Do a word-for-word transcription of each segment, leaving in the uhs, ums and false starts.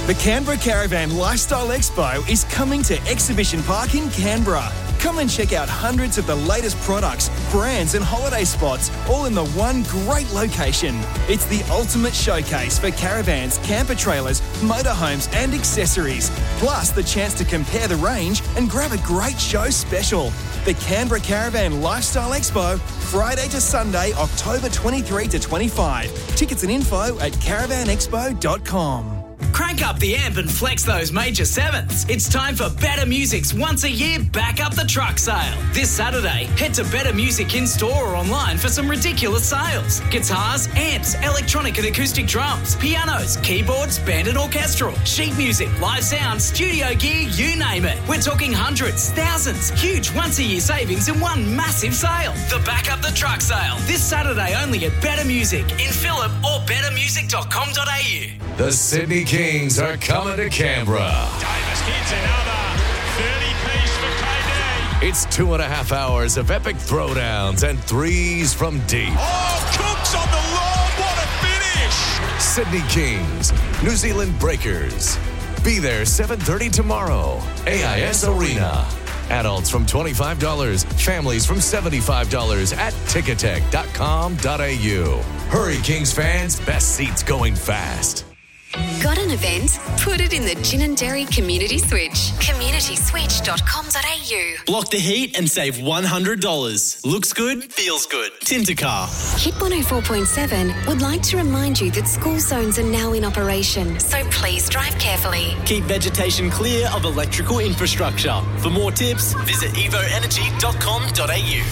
The Canberra Caravan Lifestyle Expo is coming to Exhibition Park in Canberra. Come and check out hundreds of the latest products, brands and holiday spots, all in the one great location. It's the ultimate showcase for caravans, camper trailers, motorhomes and accessories. Plus the chance to compare the range and grab a great show special. The Canberra Caravan Lifestyle Expo, Friday to Sunday, October twenty-third to twenty-fifth. Tickets and info at caravan expo dot com. Crank up the amp and flex those major sevenths. It's time for Better Music's once a year Back Up the Truck sale. This Saturday, head to Better Music in-store or online for some ridiculous sales. Guitars, amps, electronic and acoustic drums, pianos, keyboards, band and orchestral, sheet music, live sound, studio gear, you name it. We're talking hundreds, thousands, huge once a year savings in one massive sale. The Back Up the Truck sale. This Saturday only at Better Music in Phillip or better music dot com dot a u. The Sydney Kings are coming to Canberra. Davis hits another thirty-piece for K D. It's two and a half hours of epic throwdowns and threes from deep. Oh, Cook's on the lob. What a finish. Sydney Kings, New Zealand Breakers. Be there seven thirty tomorrow. A I S Arena. Adults from twenty-five dollars, families from seventy-five dollars at ticketek dot com dot a u. Hurry, Kings fans. Best seats going fast. Got an event? Put it in the Gin and Dairy Community Switch. community switch dot com dot a u. Block the heat and save one hundred dollars. Looks good, feels good. Tintercar. Hit one oh four point seven would like to remind you that school zones are now in operation, so please drive carefully. Keep vegetation clear of electrical infrastructure. For more tips, visit evo energy dot com dot a u.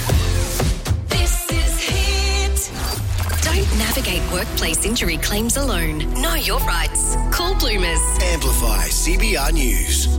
This is Hit. Don't navigate workplace injury claims alone. Know your rights. Call Bloomers. Amplify C B R News.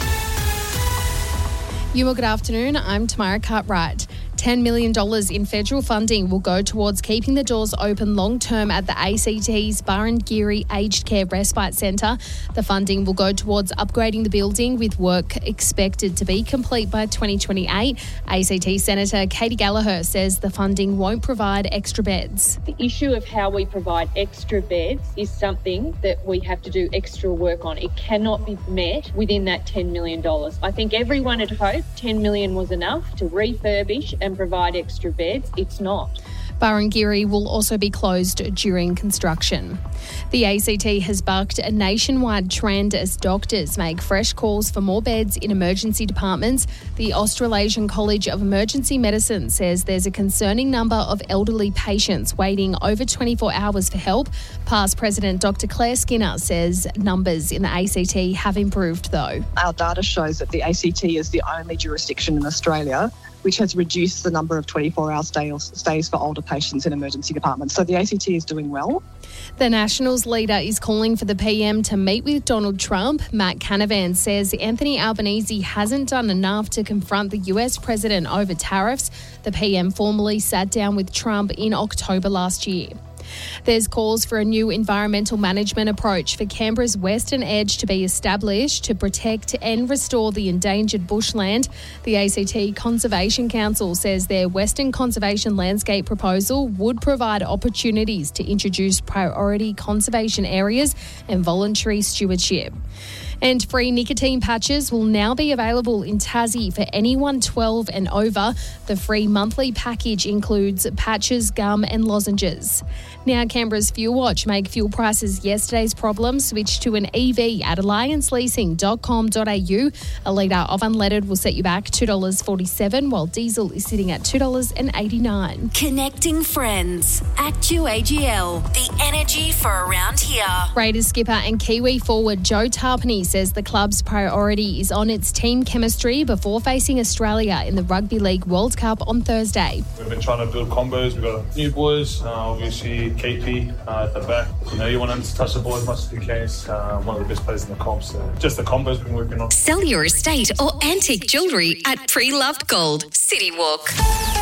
You well, good afternoon. I'm Tamara Cartwright. ten million dollars in federal funding will go towards keeping the doors open long-term at the A C T's Barangiri Aged Care Respite Centre. The funding will go towards upgrading the building, with work expected to be complete by twenty twenty-eight. A C T Senator Katie Gallagher says the funding won't provide extra beds. The issue of how we provide extra beds is something that we have to do extra work on. It cannot be met within that ten million dollars. I think everyone had hoped ten million dollars was enough to refurbish and provide extra beds. It's not. Barangiri will also be closed during construction. The A C T has bucked a nationwide trend as doctors make fresh calls for more beds in emergency departments. The Australasian College of Emergency Medicine says there's a concerning number of elderly patients waiting over twenty-four hours for help. Past President Doctor Claire Skinner says numbers in the A C T have improved though. Our data shows that the A C T is the only jurisdiction in Australia which has reduced the number of twenty-four hour stays for older patients in emergency departments. So the A C T is doing well. The Nationals leader is calling for the P M to meet with Donald Trump. Matt Canavan says Anthony Albanese hasn't done enough to confront the U S president over tariffs. The P M formally sat down with Trump in October last year. There's calls for a new environmental management approach for Canberra's western edge to be established to protect and restore the endangered bushland. The A C T Conservation Council says their Western Conservation Landscape proposal would provide opportunities to introduce priority conservation areas and voluntary stewardship. And free nicotine patches will now be available in Tassie for anyone twelve and over. The free monthly package includes patches, gum and lozenges. Now, Canberra's Fuel Watch make fuel prices yesterday's problem switch to an E V at alliance leasing dot com dot a u. A litre of unleaded will set you back two dollars forty-seven, while diesel is sitting at two dollars eighty-nine. Connecting friends. Actu A G L. The energy for around here. Raiders skipper and Kiwi forward Joe Tarpany says the club's priority is on its team chemistry before facing Australia in the Rugby League World Cup on Thursday. We've been trying to build combos. We've got new boys, uh, obviously K P uh, at the back. You know, you want them to touch the ball as much as you can. It's uh, one of the best players in the comp. So just the combos we've been working on. Sell your estate or antique jewellery at Pre-Loved Gold, City Walk.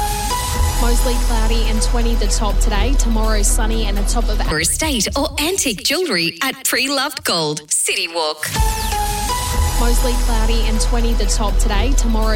Mostly cloudy and twenty the top today. Tomorrow sunny and a top of... Your estate or antique jewellery at Pre-Loved Gold, City Walk. Mostly cloudy and twenty the top today. Tomorrow